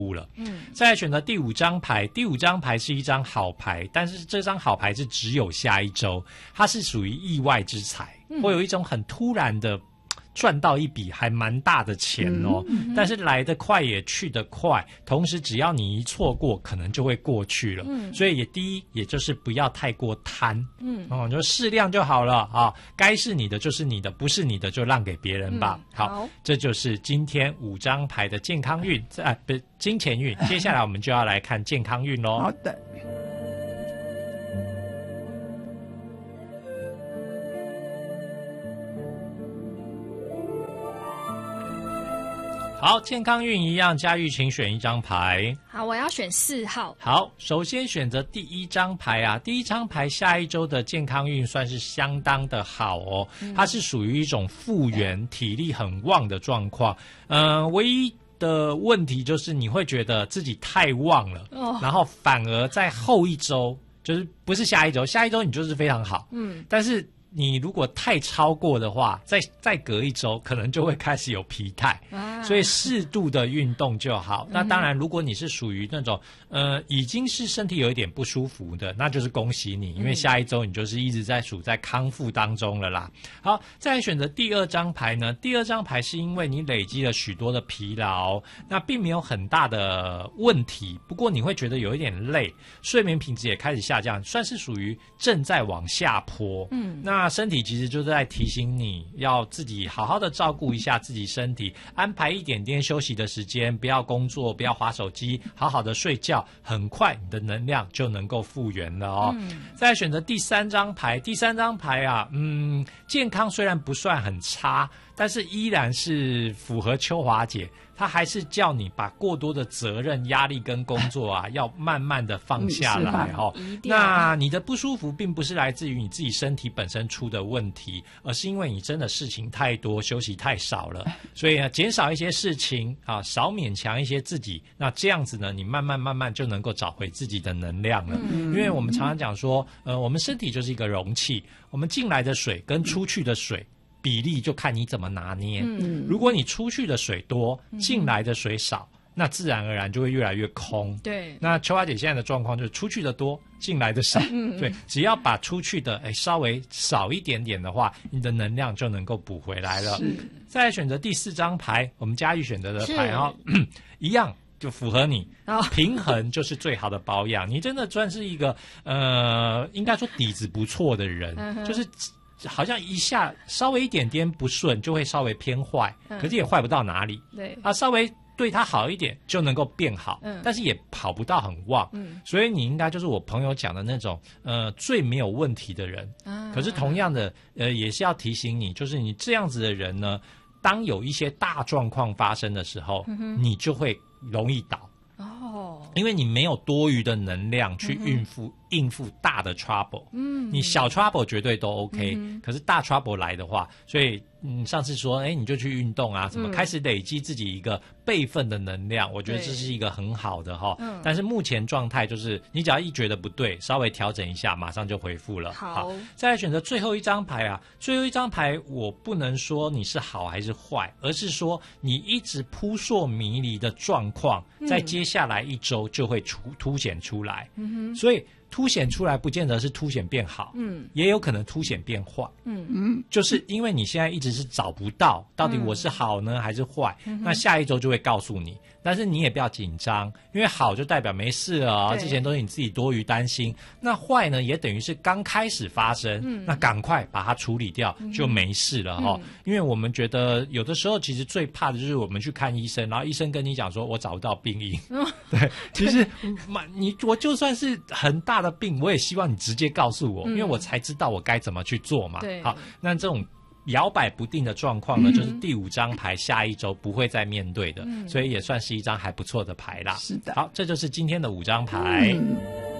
了。再来选择第5张牌，第5张牌是一张好牌，但是这张好牌是只有下一周，它是属于意外之财，会有一种很突然的赚到一笔还蛮大的钱哦，但是来得快也去得快，同时只要你一错过，可能就会过去了。所以第一，也就是不要太过贪，就适量就好了啊。该是你的就是你的，不是你的就让给别人吧。好，这就是今天5张牌的健康运，不是金钱运。接下来我们就要来看健康运咯。 好的。 好，健康运一样，佳玉请选一张牌。 好，我要选4号。 好，首先选择第1张牌啊，第1张牌下一周的健康运算是相当的好哦，它是属于一种复原、体力很旺的状况。唯一的问题就是你会觉得自己太旺了，然后反而在后一周，就是不是下一周，下一周你就是非常好，但是你如果太超过的话，再隔一周，可能就会开始有疲态，所以适度的运动就好。那当然，如果你是属于那种已经是身体有一点不舒服的，那就是恭喜你，因为下一周你就是一直在处在康复当中了啦。好，再来选择第2张牌呢，第2张牌是因为你累积了许多的疲劳，那并没有很大的问题，不过你会觉得有一点累，睡眠品质也开始下降，算是属于正在往下坡。那身体其实就是在提醒你要自己好好的照顾一下自己身体，安排一点点休息的时间，不要工作，不要滑手机，好好的睡觉，很快你的能量就能够复原了哦。再来选择第3张牌，第3张牌啊，健康虽然不算很差，但是依然是符合秋华姐，她还是叫你把过多的责任、压力跟工作啊，要慢慢的放下来哦。那你的不舒服并不是来自于你自己身体本身出的问题，而是因为你真的事情太多，休息太少了，所以呢，减少一些事情啊，少勉强一些自己，那这样子呢，你慢慢就能够找回自己的能量了。因为我们常常讲说，我们身体就是一个容器，我们进来的水跟出去的水比例就看你怎么拿捏。如果你出去的水多，进来的水少，那自然而然就会越来越空。 对， 那秋华姐现在的状况就是出去的多，进来的少。对，只要把出去的稍微少一点点的话，你的能量就能够补回来了。再来选择第4张牌，我们佳玉选择的牌一样就符合你。平衡就是最好的保养。你真的算是一个应该说底子不错的人，就是好像一下稍微一点点不顺就会稍微偏坏，可是也坏不到哪里。 对稍微对他好一点就能够变好，但是也跑不到很旺。所以你应该就是我朋友讲的那种最没有问题的人。可是同样的也是要提醒你，就是你这样子的人呢，当有一些大状况发生的时候，你就会容易倒。因为你没有多余的能量去应付大的 trouble。你小 trouble 绝对都 OK，可是大 trouble 来的话，所以上次说你就去运动啊什么，开始累积自己一个备份的能量，我觉得这是一个很好的但是目前状态就是你只要一觉得不对，稍微调整一下，马上就恢复了。好，再来选择最后一张牌啊，最后一张牌我不能说你是好还是坏，而是说你一直扑朔迷离的状况，在接下来一周就会凸显出来。所以凸显出来不见得是凸显变好，也有可能凸显变坏。就是因为你现在一直是找不到到底我是好呢还是坏，那下一周就会告诉你。但是你也不要紧张，因为好就代表没事了之前都是你自己多余担心。那坏呢，也等于是刚开始发生，那赶快把它处理掉，就没事了因为我们觉得有的时候其实最怕的就是我们去看医生，然后医生跟你讲说我找不到病因。对，其实我就算是很大的病，我也希望你直接告诉我，因为我才知道我该怎么去做嘛。好，那这种摇摆不定的状况呢，就是第5张牌下一周不会再面对的，所以也算是一张还不错的牌啦。 是的， 好，这就是今天的5张牌。